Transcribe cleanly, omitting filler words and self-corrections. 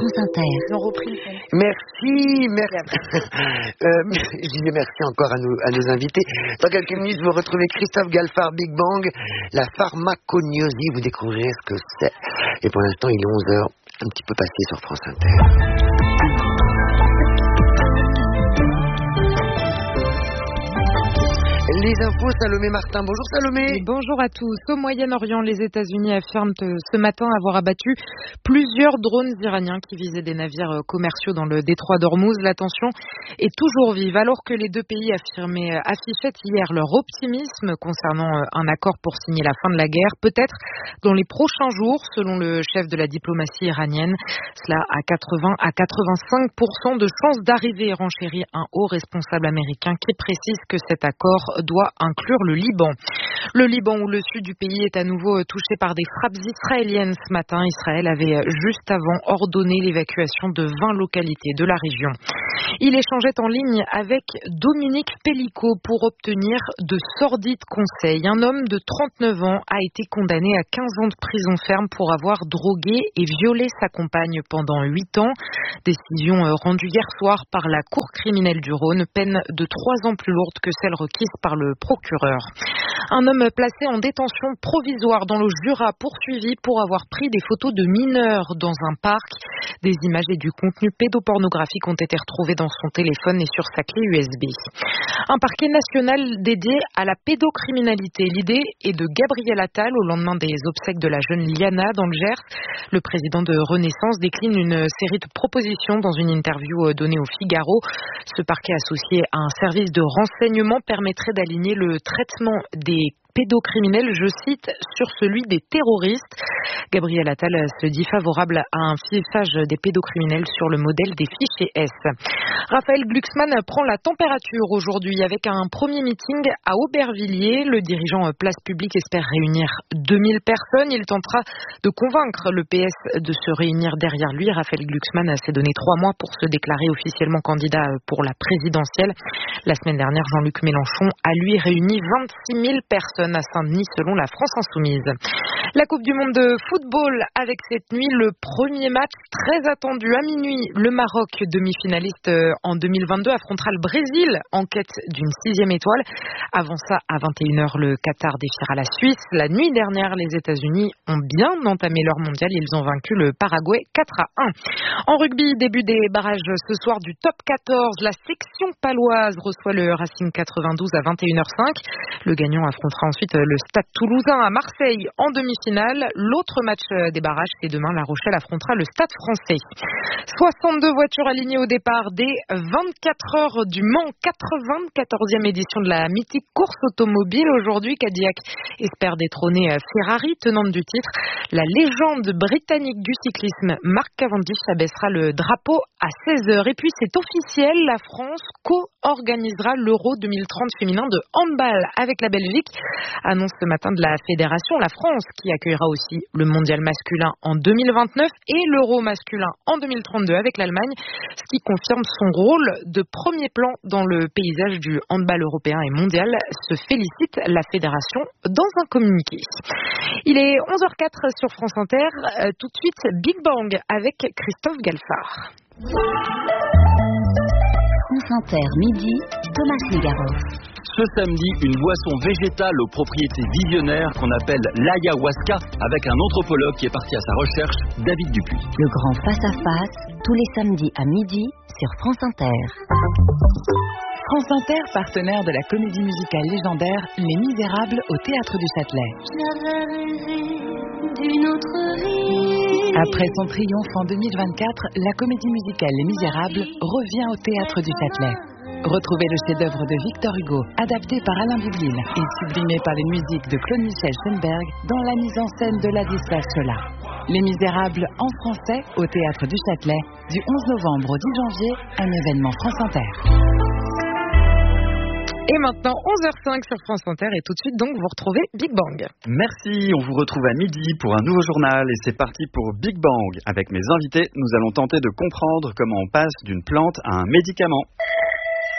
France Inter. Ils ont repris. Merci. Je disais merci encore à nos invités. Dans quelques minutes, vous retrouvez Christophe Galfard, Big Bang, la pharmacognosie. Vous découvrirez ce que c'est. Et pour l'instant, il est 11h, un petit peu passé sur France Inter. Les infos, Salomé Martin. Bonjour Salomé. Et bonjour à tous. Au Moyen-Orient, les États-Unis affirment ce matin avoir abattu plusieurs drones iraniens qui visaient des navires commerciaux dans le détroit d'Ormuz. La tension est toujours vive alors que les deux pays affichaient hier leur optimisme concernant un accord pour signer la fin de la guerre. Peut-être dans les prochains jours, selon le chef de la diplomatie iranienne. Cela a 80 à 85% de chances d'arriver, renchérit un haut responsable américain qui précise que cet accord doit inclure le Liban. Le Liban où le sud du pays est à nouveau touché par des frappes israéliennes ce matin. Israël avait juste avant ordonné l'évacuation de 20 localités de la région. Il échangeait en ligne avec Dominique Pellicot pour obtenir de sordides conseils. Un homme de 39 ans a été condamné à 15 ans de prison ferme pour avoir drogué et violé sa compagne pendant 8 ans. Décision rendue hier soir par la Cour criminelle du Rhône, peine de 3 ans plus lourde que celle requise par le procureur. Un homme placé en détention provisoire dans le Jura poursuivi pour avoir pris des photos de mineurs dans un parc. Des images et du contenu pédopornographique ont été retrouvés dans son téléphone et sur sa clé USB. Un parquet national dédié à la pédocriminalité. L'idée est de Gabriel Attal au lendemain des obsèques de la jeune Liana dans le Gers. Le président de Renaissance décline une série de propositions dans une interview donnée au Figaro. Ce parquet associé à un service de renseignement permettrait d'aligner le traitement des pédocriminels, je cite, sur celui des terroristes. Gabriel Attal se dit favorable à un fichage des pédocriminels sur le modèle des fichiers S. Raphaël Glucksmann prend la température aujourd'hui avec un premier meeting à Aubervilliers. Le dirigeant Place Publique espère réunir 2000 personnes. Il tentera de convaincre le PS de se réunir derrière lui. Raphaël Glucksmann s'est donné 3 mois pour se déclarer officiellement candidat pour la présidentielle. La semaine dernière, Jean-Luc Mélenchon a lui réuni 26 000 personnes à Saint-Denis selon la France Insoumise. La Coupe du Monde de football avec cette nuit le premier match très attendu à minuit. Le Maroc, demi-finaliste en 2022, affrontera le Brésil en quête d'une 6e étoile. Avant ça, à 21h, le Qatar défiera la Suisse. La nuit dernière, les États-Unis ont bien entamé leur mondial. Ils ont vaincu le Paraguay 4-1. En rugby, début des barrages ce soir du top 14. La section paloise reçoit le Racing 92 à 21h05. Le gagnant affrontera ensuite le Stade Toulousain à Marseille en demi-finale. L'autre match des barrages, c'est demain. La Rochelle affrontera le Stade Français. 62 voitures alignées au départ des 24 heures du Mans, 94e édition de la mythique course automobile. Aujourd'hui, Cadillac espère détrôner Ferrari, tenante du titre. La légende britannique du cyclisme, Mark Cavendish, abaissera le drapeau à 16h. Et puis, c'est officiel, la France co-organisera l'Euro 2030 féminin de handball avec la Belgique. Annonce ce matin de la Fédération, la France qui accueillera aussi le mondial masculin en 2029 et l'Euro masculin en 2032 avec l'Allemagne, ce qui confirme son rôle de premier plan dans le paysage du handball européen et mondial, se félicite la Fédération dans un communiqué. Il est 11h04 sur France Inter, tout de suite Big Bang avec Christophe Galfard. France Inter, midi, Thomas Ligaroff. Ce samedi, une boisson végétale aux propriétés visionnaires qu'on appelle l'ayahuasca avec un anthropologue qui est parti à sa recherche, David Dupuis. Le grand face-à-face, tous les samedis à midi sur France Inter. France Inter, partenaire de la comédie musicale légendaire Les Misérables au Théâtre du Châtelet. J'avais rêvé d'une autre vie. Après son triomphe en 2024, la comédie musicale Les Misérables revient au Théâtre du Châtelet. Retrouvez le chef-d'œuvre de Victor Hugo, adapté par Alain Boublil et sublimé par les musiques de Claude-Michel Schoenberg dans la mise en scène de Ladislas Chola. Les Misérables en français au Théâtre du Châtelet, du 11 novembre au 10 janvier, un événement France Inter. Et maintenant, 11h05 sur France Inter et tout de suite, donc, vous retrouvez Big Bang. Merci, on vous retrouve à midi pour un nouveau journal et c'est parti pour Big Bang. Avec mes invités, nous allons tenter de comprendre comment on passe d'une plante à un médicament.